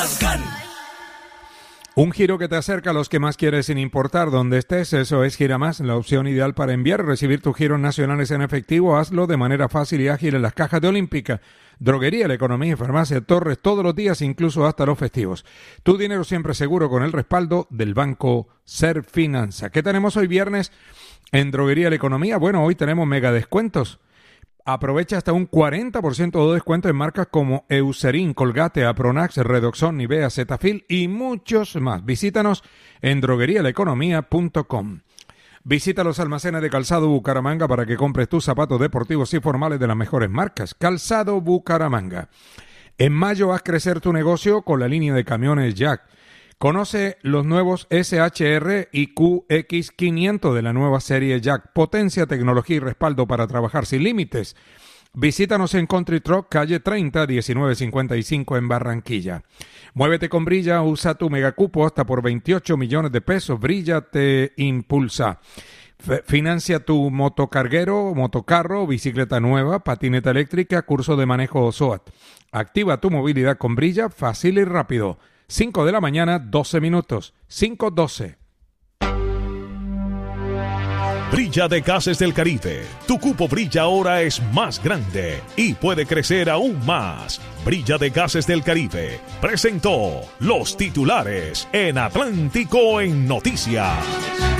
Un giro que te acerca a los que más quieres sin importar dónde estés. Eso es Giramás, la opción ideal para enviar y recibir tus giros nacionales en efectivo. Hazlo de manera fácil y ágil en las cajas de Olímpica, Droguería, La Economía y Farmacia Torres todos los días, incluso hasta los festivos. Tu dinero siempre seguro con el respaldo del Banco Serfinanza. ¿Qué tenemos hoy viernes en Droguería, La Economía? Bueno, hoy tenemos mega descuentos. Aprovecha hasta un 40% de descuento en marcas como Eucerin, Colgate, Apronax, Redoxon, Nivea, Cetaphil y muchos más. Visítanos en droguerialaeconomía.com. Visita los almacenes de Calzado Bucaramanga para que compres tus zapatos deportivos y formales de las mejores marcas. Calzado Bucaramanga. En mayo haz crecer tu negocio con la línea de camiones Jack. Conoce los nuevos SHR y QX500 de la nueva serie Jack. Potencia, tecnología y respaldo para trabajar sin límites. Visítanos en Country Truck, calle 30, 1955 en Barranquilla. Muévete con Brilla, usa tu megacupo hasta por 28 millones de pesos. Brilla te impulsa. Financia tu motocarguero, motocarro, bicicleta nueva, patineta eléctrica, curso de manejo SOAT. Activa tu movilidad con Brilla, fácil y rápido. 5 de la mañana, 12 minutos. 5:12. Brilla de Gases del Caribe. Tu cupo Brilla ahora es más grande y puede crecer aún más. Brilla de Gases del Caribe presentó los titulares en Atlántico en Noticias.